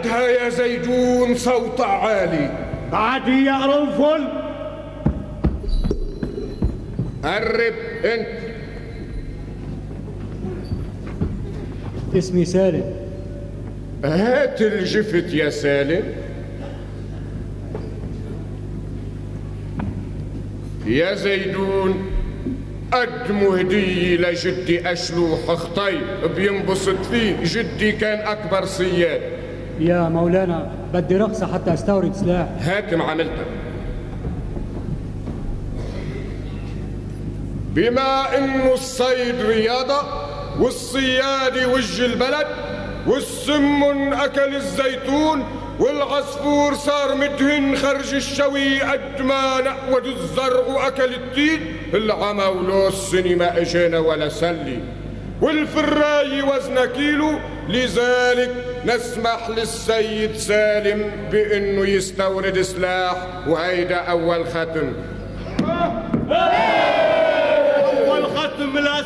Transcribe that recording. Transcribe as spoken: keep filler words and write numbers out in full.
عدها يا زيدون صوت عالي. بعدي يا قرنفل. قرب انت. اسمي سالم. هات الجفت يا سالم. يا زيدون قدموا هدية لجدي أشلوح خطيب بينبسط فيه، جدي كان أكبر صياد. يا مولانا بدي رخصة حتى استورد سلاح. هات معاملتك. بما إنه الصيد رياضة والصيادة وجه البلد، والسمن أكل الزيتون، والعصفور صار مدهن خرج الشوي قد ما نقود الزرع وأكل التين، العمى ولو السنة ما اجانا ولا سلي، والفراي وزن كيلو، لذلك نسمح للسيد سالم بأنه يستورد سلاح، وهيدا أول ختم.